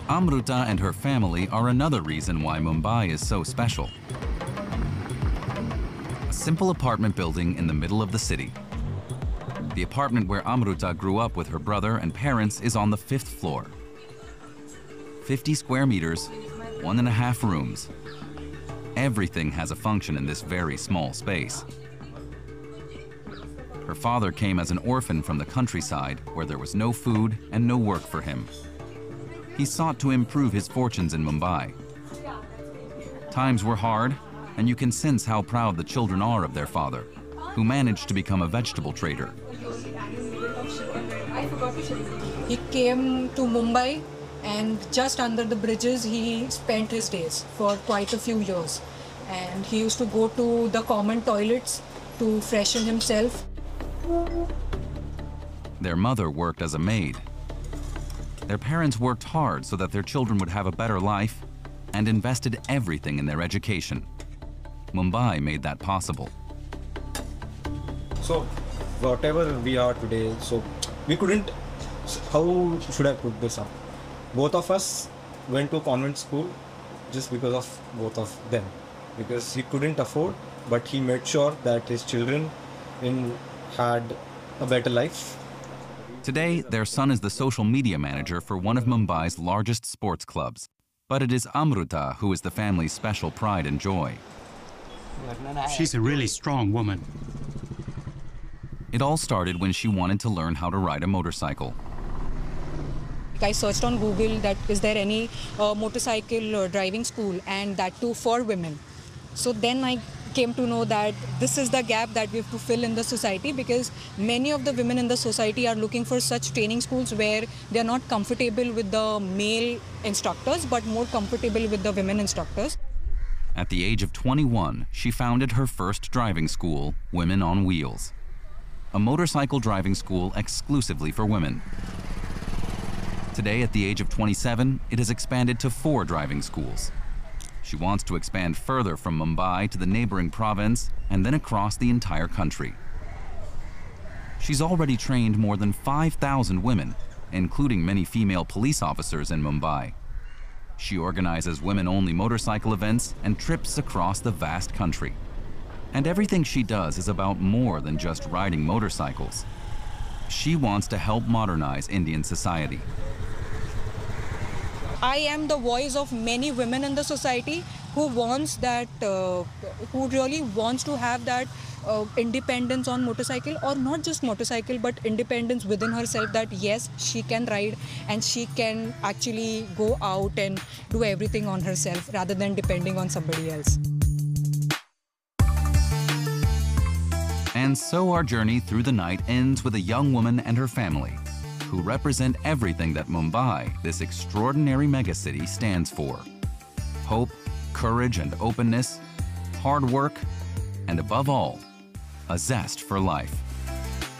Amruta and her family are another reason why Mumbai is so special. A simple apartment building in the middle of the city. The apartment where Amruta grew up with her brother and parents is on the 5th floor. 50 square meters, 1.5 rooms. Everything has a function in this very small space. Her father came as an orphan from the countryside where there was no food and no work for him. He sought to improve his fortunes in Mumbai. Times were hard, and you can sense how proud the children are of their father, who managed to become a vegetable trader. He came to Mumbai, and just under the bridges he spent his days for quite a few years. And he used to go to the common toilets to freshen himself. Their mother worked as a maid. Their parents worked hard so that their children would have a better life and invested everything in their education. Mumbai made that possible. So, whatever we are today, so we couldn't, how should I put this up? Both of us went to convent school just because of both of them. Because he couldn't afford, but he made sure that his children had a better life. Today, their son is the social media manager for one of Mumbai's largest sports clubs. But it is Amruta who is the family's special pride and joy. She's a really strong woman. It all started when she wanted to learn how to ride a motorcycle. I searched on Google that is there any motorcycle driving school, and that too for women. So then I came to know that this is the gap that we have to fill in the society, because many of the women in the society are looking for such training schools where they are not comfortable with the male instructors but more comfortable with the women instructors. At the age of 21, she founded her first driving school, Women on Wheels, a motorcycle driving school exclusively for women. Today, at the age of 27, it has expanded to 4 driving schools. She wants to expand further from Mumbai to the neighboring province and then across the entire country. She's already trained more than 5,000 women, including many female police officers in Mumbai. She organizes women-only motorcycle events and trips across the vast country. And everything she does is about more than just riding motorcycles. She wants to help modernize Indian society. I am the voice of many women in the society who wants that, who really wants to have that independence on motorcycle, or not just motorcycle, but independence within herself, that yes, she can ride and she can actually go out and do everything on herself rather than depending on somebody else. And so our journey through the night ends with a young woman and her family, who represent everything that Mumbai, this extraordinary megacity, stands for. Hope, courage and openness, hard work, and above all, a zest for life.